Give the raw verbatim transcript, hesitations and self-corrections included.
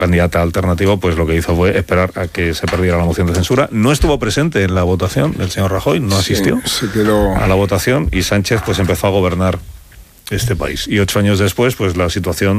candidata alternativa, pues lo que hizo fue esperar a que se perdiera la moción de censura. No estuvo presente en la votación, el señor Rajoy no asistió sí, se quedó... a la votación, y Sánchez pues empezó a gobernar este país. Y ocho años después, pues la situación